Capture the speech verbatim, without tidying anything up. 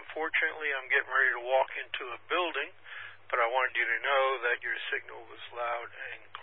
unfortunately, I'm getting ready to walk into a building, but I wanted you to know that your signal was loud and